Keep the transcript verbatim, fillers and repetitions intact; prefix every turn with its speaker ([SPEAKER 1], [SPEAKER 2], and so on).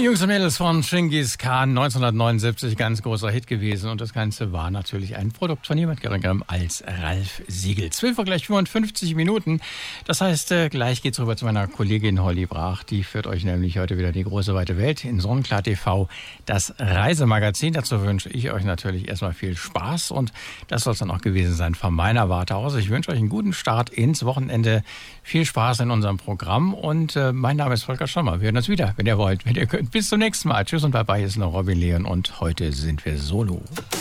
[SPEAKER 1] Die Jungs und Mädels von Genghis Khan, neunzehnhundertneunundsiebzig, ganz großer Hit gewesen. Und das Ganze war natürlich ein Produkt von niemand geringerem als Ralf Siegel. zwölf Uhr gleich fünfundfünfzig Minuten. Das heißt, äh, gleich geht's rüber zu meiner Kollegin Holly Brach. Die führt euch nämlich heute wieder die große weite Welt in Sonnenklar T V, das Reisemagazin. Dazu wünsche ich euch natürlich erstmal viel Spaß. Und das soll es dann auch gewesen sein von meiner Warte aus. Ich wünsche euch einen guten Start ins Wochenende. Viel Spaß in unserem Programm. Und äh, mein Name ist Volker Schommer. Wir hören uns wieder, wenn ihr wollt, wenn ihr könnt. Bis zum nächsten Mal. Tschüss und bye bye. Hier ist noch Robin Leon und heute sind wir solo.